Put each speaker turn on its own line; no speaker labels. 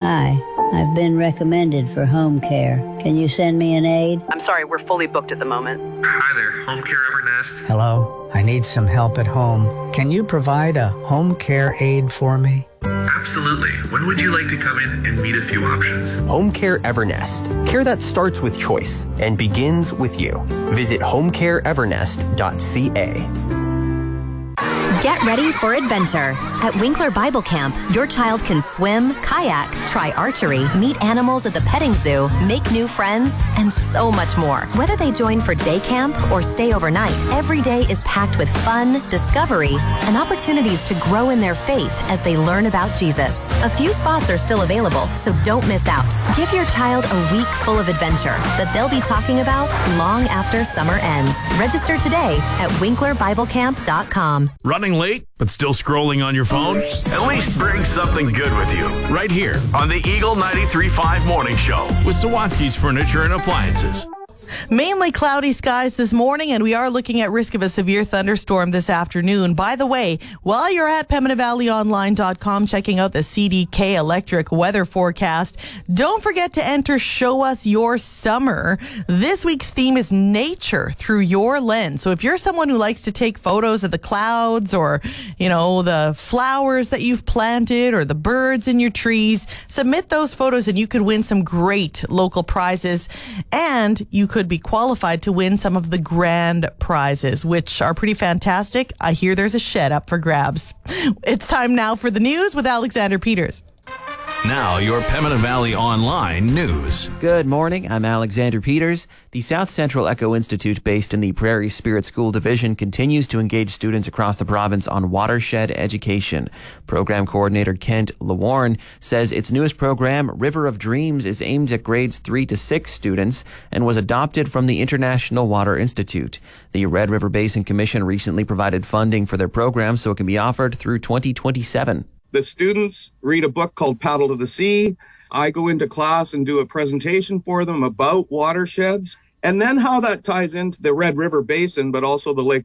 Hi, I've been recommended for home care. Can you send me an aide?
I'm sorry, we're fully booked at the moment.
Hi there, Home Care Evernest.
Hello, I need some help at home. Can you provide a home care aide for me?
Absolutely. When would you like to come in and meet a few options?
Home Care Evernest. Care that starts with choice and begins with you. Visit homecareevernest.ca.
Get ready for adventure. At Winkler Bible Camp, your child can swim, kayak, try archery, meet animals at the petting zoo, make new friends, and so much more. Whether they join for day camp or stay overnight, every day is packed with fun, discovery, and opportunities to grow in their faith as they learn about Jesus. A few spots are still available, so don't miss out. Give your child a week full of adventure that they'll be talking about long after summer ends. Register today at winklerbiblecamp.com.
Running late, but still scrolling on your phone? At least bring something good with you. Right here on the Eagle 93.5 Morning Show with Sawatsky's Furniture and Appliances.
Mainly cloudy skies this morning, and we are looking at risk of a severe thunderstorm this afternoon. By the way, while you're at PembinaValleyOnline.com checking out the CDK electric weather forecast, don't forget to enter Show Us Your Summer. This week's theme is nature through your lens. So if you're someone who likes to take photos of the clouds or, the flowers that you've planted or the birds in your trees, submit those photos and you could win some great local prizes, and you could be qualified to win some of the grand prizes, which are pretty fantastic. I hear there's a shed up for grabs. It's time now for the news with Alexander Peters.
Now, your Pembina Valley Online news.
Good morning. I'm Alexander Peters. The South Central Echo Institute, based in the Prairie Spirit School Division, continues to engage students across the province on watershed education. Program coordinator Kent Lawarn says its newest program, River of Dreams, is aimed at grades 3 to 6 students and was adopted from the International Water Institute. The Red River Basin Commission recently provided funding for their program so it can be offered through 2027.
The students read a book called Paddle to the Sea. I go into class and do a presentation for them about watersheds, and then how that ties into the Red River Basin, but also the Lake